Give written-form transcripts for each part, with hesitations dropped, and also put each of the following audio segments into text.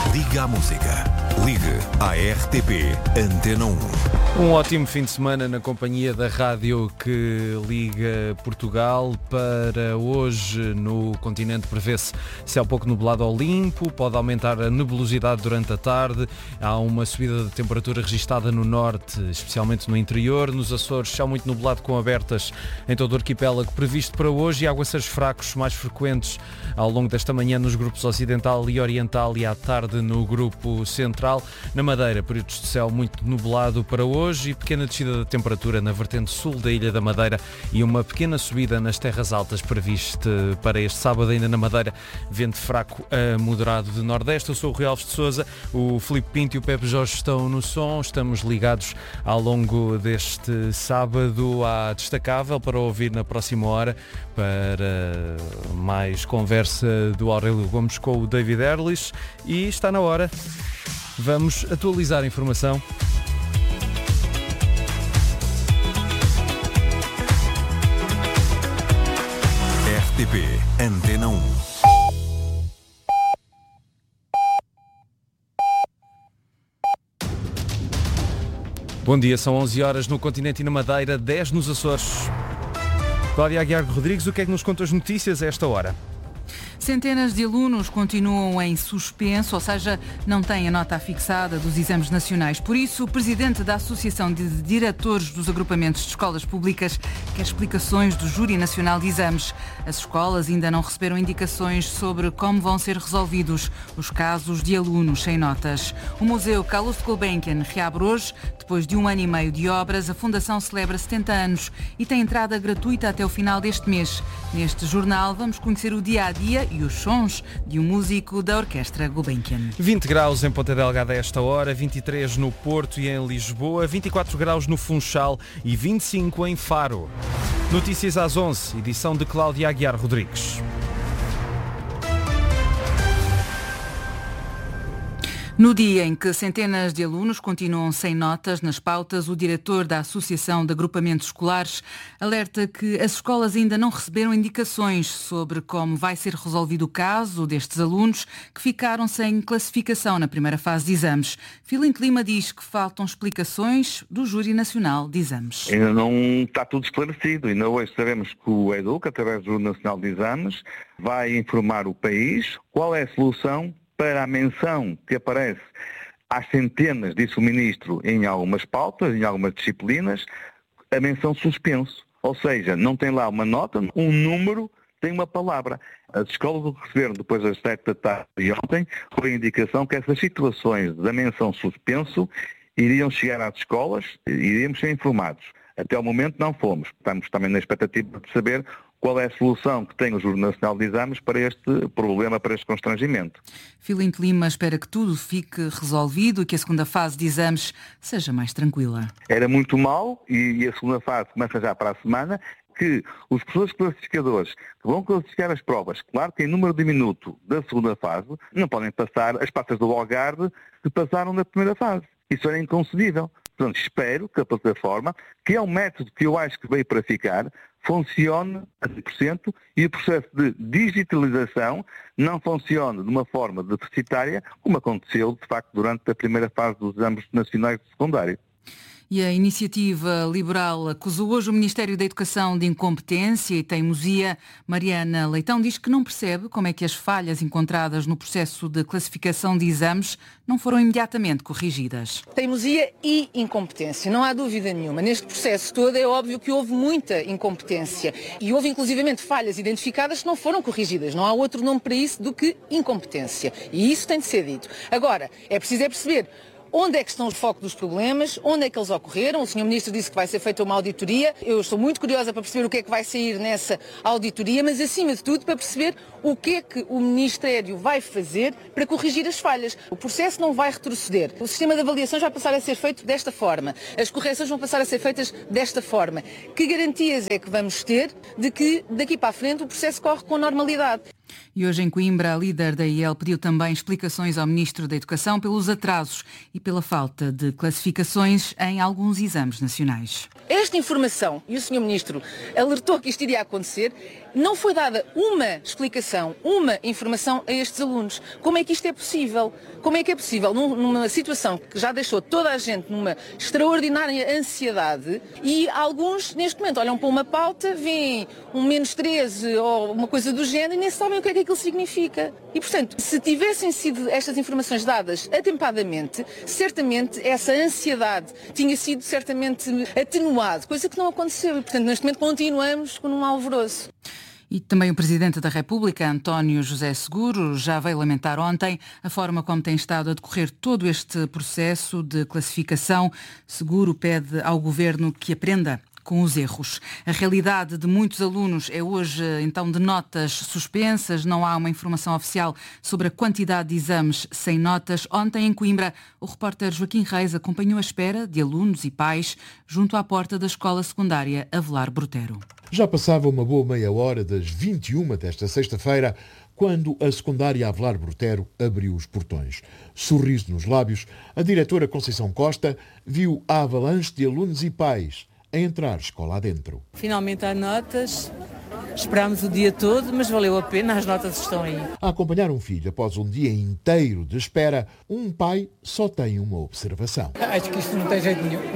Liga à música. Ligue à RTP Antena 1. Um ótimo fim de semana na companhia da rádio que liga Portugal. Para hoje no continente prevê-se céu pouco nublado ao limpo, pode aumentar a nebulosidade durante a tarde. Há uma subida de temperatura registada no norte, especialmente no interior. Nos Açores, céu muito nublado com abertas em todo o arquipélago previsto para hoje e aguaceiros fracos mais frequentes ao longo desta manhã nos grupos ocidental e oriental e à tarde no grupo central. Na Madeira, períodos de céu muito nublado para hoje e pequena descida da temperatura na vertente sul da Ilha da Madeira e uma pequena subida nas terras altas prevista para este sábado. Ainda na Madeira, vento fraco a moderado de nordeste. Eu sou o Rui Alves de Sousa, o Filipe Pinto e o Pepe Jorge estão no som. Estamos ligados ao longo deste sábado à Destacável para ouvir na próxima hora, para mais conversa do Aurélio Gomes com o David Erlich, e está na hora. Vamos atualizar a informação. RTP Antena 1. Bom dia, são 11 horas no continente e na Madeira, 10 nos Açores. Cláudia Aguiar Rodrigues, o que é que nos conta as notícias a esta hora? Centenas de alunos continuam em suspenso, ou seja, não têm a nota fixada dos exames nacionais. Por isso, o presidente da Associação de Diretores dos Agrupamentos de Escolas Públicas quer explicações do Júri Nacional de Exames. As escolas ainda não receberam indicações sobre como vão ser resolvidos os casos de alunos sem notas. O Museu Calouste Gulbenkian reabre hoje. Depois de 1 ano e meio de obras, a Fundação celebra 70 anos e tem entrada gratuita até o final deste mês. Neste jornal vamos conhecer o dia-a-dia e os sons de um músico da Orquestra Gulbenkian. 20 graus em Ponta Delgada a esta hora, 23 no Porto e em Lisboa, 24 graus no Funchal e 25 em Faro. Notícias às 11, edição de Cláudia Aguiar Rodrigues. No dia em que centenas de alunos continuam sem notas nas pautas, o diretor da Associação de Agrupamentos Escolares alerta que as escolas ainda não receberam indicações sobre como vai ser resolvido o caso destes alunos que ficaram sem classificação na primeira fase de exames. Filipe Lima diz que faltam explicações do Júri Nacional de Exames. Ainda não está tudo esclarecido. Ainda hoje sabemos que o EDUC, através do Júri Nacional de Exames, vai informar o país qual é a solução para a menção que aparece às centenas, disse o Ministro, em algumas pautas, em algumas disciplinas, a menção suspenso. Ou seja, não tem lá uma nota, um número, tem uma palavra. As escolas o que receberam depois das 7 da tarde de ontem foi a indicação que essas situações da menção suspenso iriam chegar às escolas e iríamos ser informados. Até ao momento não fomos. Estamos também na expectativa de saber qual é a solução que tem o Júri Nacional de Exames para este problema, para este constrangimento. Filipe Lima espera que tudo fique resolvido e que a segunda fase de exames seja mais tranquila. Era muito mau, e a segunda fase começa já para a semana, que os professores classificadores que vão classificar as provas, claro que em número diminuto da segunda fase, não podem passar as pastas do Algarve que passaram na primeira fase. Isso era inconcebível. Portanto, espero que a plataforma, que é um método que eu acho que veio para ficar, funcione a 100% e o processo de digitalização não funcione de uma forma deficitária, como aconteceu, de facto, durante a primeira fase dos exames nacionais de secundário. E a Iniciativa Liberal acusou hoje o Ministério da Educação de incompetência e teimosia. Mariana Leitão diz que não percebe como é que as falhas encontradas no processo de classificação de exames não foram imediatamente corrigidas. Teimosia e incompetência, não há dúvida nenhuma. Neste processo todo é óbvio que houve muita incompetência e houve inclusivamente falhas identificadas que não foram corrigidas. Não há outro nome para isso do que incompetência. E isso tem de ser dito. Agora, é preciso perceber onde é que estão os focos dos problemas, onde é que eles ocorreram. O Sr. Ministro disse que vai ser feita uma auditoria. Eu estou muito curiosa para perceber o que é que vai sair nessa auditoria, mas acima de tudo para perceber o que é que o Ministério vai fazer para corrigir as falhas. O processo não vai retroceder. O sistema de avaliações vai passar a ser feito desta forma. As correções vão passar a ser feitas desta forma. Que garantias é que vamos ter de que daqui para a frente o processo corre com normalidade? E hoje em Coimbra, a líder da IEL pediu também explicações ao Ministro da Educação pelos atrasos e pela falta de classificações em alguns exames nacionais. Esta informação, e o Sr. Ministro alertou que isto iria acontecer, não foi dada uma explicação, uma informação a estes alunos. Como é que isto é possível? Como é que é possível, numa situação que já deixou toda a gente numa extraordinária ansiedade, e alguns, neste momento, olham para uma pauta, veem um -13 ou uma coisa do género e nem sabem o que é que aquilo significa. E, portanto, se tivessem sido estas informações dadas atempadamente, certamente essa ansiedade tinha sido certamente atenuada, coisa que não aconteceu. E, portanto, neste momento continuamos com um alvoroço. E também o Presidente da República, António José Seguro, já veio lamentar ontem a forma como tem estado a decorrer todo este processo de classificação. Seguro pede ao Governo que aprenda com os erros. A realidade de muitos alunos é hoje, então, de notas suspensas. Não há uma informação oficial sobre a quantidade de exames sem notas. Ontem, em Coimbra, o repórter Joaquim Reis acompanhou a espera de alunos e pais junto à porta da escola secundária Avelar Brotero. Já passava uma boa meia hora das 21 desta sexta-feira, quando a secundária Avelar Brotero abriu os portões. Sorriso nos lábios, a diretora Conceição Costa viu a avalanche de alunos e pais a entrar escola adentro. Finalmente há notas, esperámos o dia todo, mas valeu a pena, as notas estão aí. A acompanhar um filho após um dia inteiro de espera, um pai só tem uma observação. Acho que isto não tem jeito nenhum.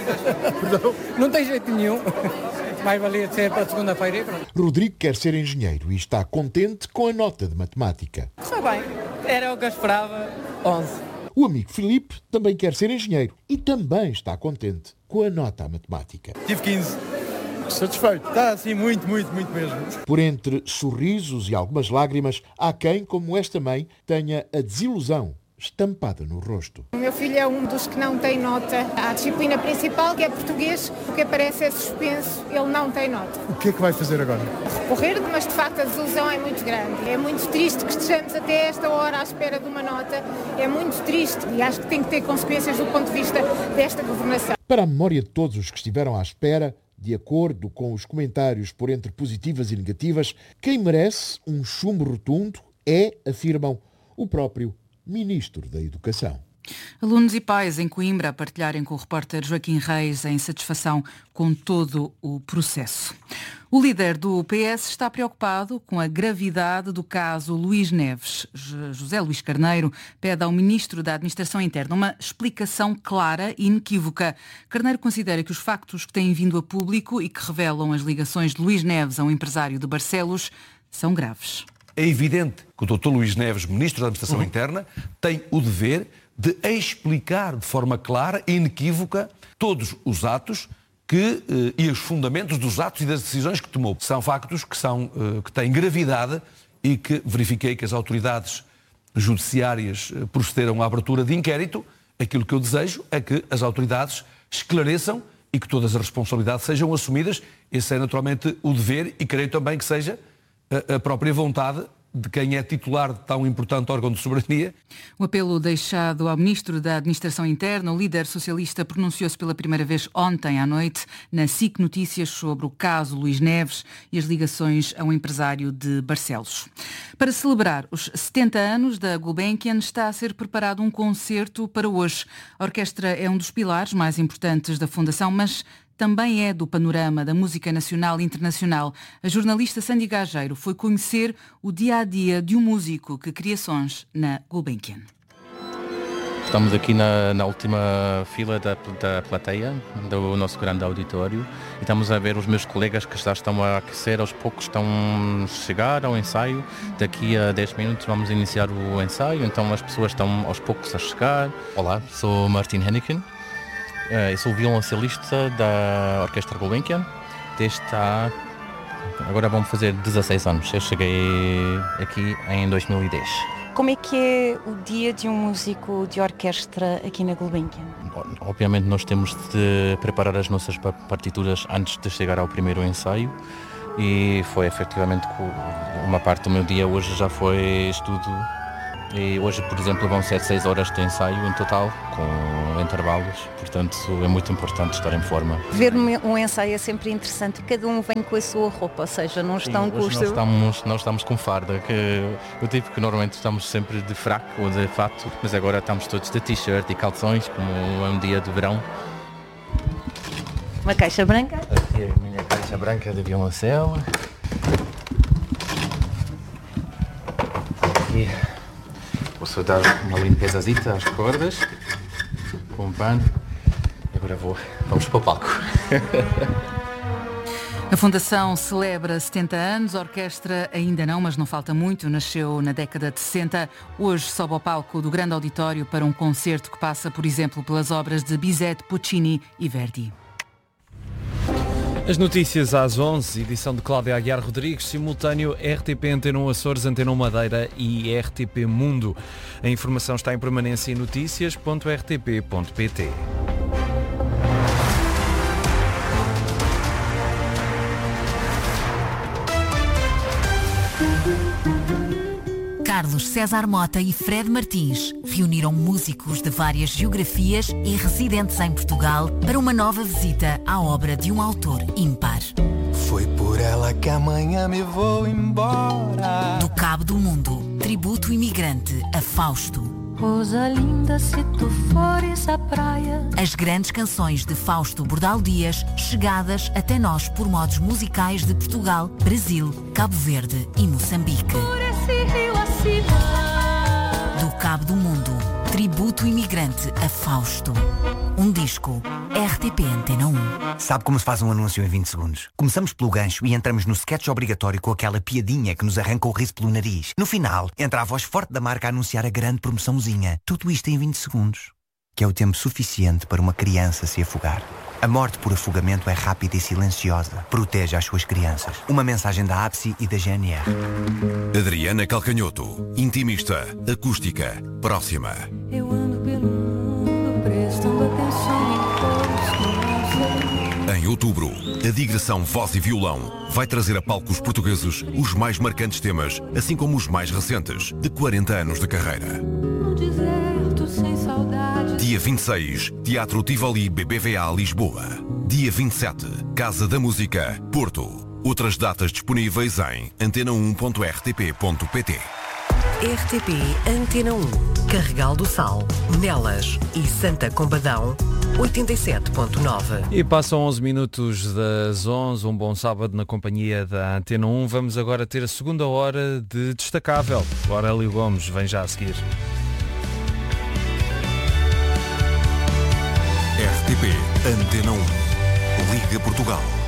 Não tem jeito nenhum. Mais valia ser para a segunda-feira e pronto. Rodrigo quer ser engenheiro e está contente com a nota de matemática. Está bem, era o que eu esperava, 11. O amigo Filipe também quer ser engenheiro e também está contente com a nota à matemática. Tive 15. Satisfeito. Está assim muito mesmo. Por entre sorrisos e algumas lágrimas, há quem, como esta mãe, tenha a desilusão estampada no rosto. O meu filho é um dos que não tem nota. A disciplina principal, que é português, o que aparece é suspenso, ele não tem nota. O que é que vai fazer agora? Recorrer, mas de facto a desilusão é muito grande. É muito triste que estejamos até esta hora à espera de uma nota. É muito triste e acho que tem que ter consequências do ponto de vista desta governação. Para a memória de todos os que estiveram à espera, de acordo com os comentários por entre positivas e negativas, quem merece um chumbo rotundo é, afirmam, o próprio Ministro da Educação. Alunos e pais em Coimbra a partilharem com o repórter Joaquim Reis a insatisfação com todo o processo. O líder do PS está preocupado com a gravidade do caso Luís Neves. José Luís Carneiro pede ao Ministro da Administração Interna uma explicação clara e inequívoca. Carneiro considera que os factos que têm vindo a público e que revelam as ligações de Luís Neves a um empresário de Barcelos são graves. É evidente que o Dr. Luís Neves, Ministro da Administração Interna, tem o dever de explicar de forma clara e inequívoca todos os atos e os fundamentos dos atos e das decisões que tomou. São factos que têm gravidade e que verifiquei que as autoridades judiciárias procederam à abertura de inquérito. Aquilo que eu desejo é que as autoridades esclareçam e que todas as responsabilidades sejam assumidas. Esse é naturalmente o dever e creio também que seja a própria vontade de quem é titular de tão importante órgão de soberania. O apelo deixado ao Ministro da Administração Interna, o líder socialista pronunciou-se pela primeira vez ontem à noite na SIC Notícias sobre o caso Luís Neves e as ligações a um empresário de Barcelos. Para celebrar os 70 anos da Gulbenkian está a ser preparado um concerto para hoje. A orquestra é um dos pilares mais importantes da Fundação, mas também é do panorama da música nacional e internacional. A jornalista Sandy Gageiro foi conhecer o dia-a-dia de um músico que cria sons na Gulbenkian. Estamos aqui na última fila da plateia do nosso grande auditório e estamos a ver os meus colegas que já estão a aquecer, aos poucos estão a chegar ao ensaio. Daqui a 10 minutos vamos iniciar o ensaio, então as pessoas estão aos poucos a chegar. Olá, sou Martin Henneken. Eu sou violoncelista da Orquestra Gulbenkian. Agora vamos fazer 16 anos. Eu cheguei aqui em 2010. Como é que é o dia de um músico de orquestra aqui na Gulbenkian? Obviamente nós temos de preparar as nossas partituras antes de chegar ao primeiro ensaio e foi efetivamente uma parte do meu dia hoje já foi estudo E hoje, por exemplo, vão ser 6 horas de ensaio em total, com intervalos, portanto é muito importante estar em forma. Ver um ensaio é sempre interessante, cada um vem com a sua roupa, ou seja, não estão com os seus... Nós estamos com farda, que o tipo que normalmente estamos sempre de fraco ou de fato, mas agora estamos todos de t-shirt e calções, como é um dia de verão. Uma caixa branca? Aqui é a minha caixa branca de violoncelo. Aqui posso dar uma limpezazita às cordas com um pano. E agora vamos para o palco. A Fundação celebra 70 anos, a orquestra ainda não, mas não falta muito, nasceu na década de 60. Hoje sobe ao palco do Grande Auditório para um concerto que passa, por exemplo, pelas obras de Bizet, Puccini e Verdi. As notícias às 11, edição de Cláudia Aguiar Rodrigues, simultâneo RTP Antena 1 Açores, Antena 1 Madeira e RTP Mundo. A informação está em permanência em notícias.rtp.pt. Carlos César Mota e Fred Martins reuniram músicos de várias geografias e residentes em Portugal para uma nova visita à obra de um autor ímpar. Foi por ela que amanhã me vou embora. Do Cabo do Mundo, tributo imigrante a Fausto. Rosalinda, se tu fores à praia. As grandes canções de Fausto Bordal Dias, chegadas até nós por modos musicais de Portugal, Brasil, Cabo Verde e Moçambique. Por esse rio acima. Do Cabo do Mundo, tributo imigrante a Fausto. Um disco RTP Antena 1. Sabe como se faz um anúncio em 20 segundos? Começamos pelo gancho e entramos no sketch obrigatório com aquela piadinha que nos arranca o riso pelo nariz. No final, entra a voz forte da marca a anunciar a grande promoçãozinha. Tudo isto em 20 segundos. Que é o tempo suficiente para uma criança se afogar. A morte por afogamento é rápida e silenciosa. Proteja as suas crianças. Uma mensagem da APSI e da GNR. Adriana Calcanhoto, intimista, acústica, próxima. Eu ando pelo mundo prestando atenção em todos que não sei. Em outubro, a digressão Voz e Violão vai trazer a palcos portugueses os mais marcantes temas, assim como os mais recentes, de 40 anos de carreira. No deserto sem saudade. Dia 26, Teatro Tivoli BBVA Lisboa. Dia 27, Casa da Música, Porto. Outras datas disponíveis em antena1.rtp.pt. RTP Antena 1, Carregal do Sal, Nelas e Santa Combadão, 87.9. E passam 11 minutos das 11, um bom sábado na companhia da Antena 1. Vamos agora ter a segunda hora de Destacável. Aurélio Gomes vem já a seguir. RTP Antena 1, Liga Portugal.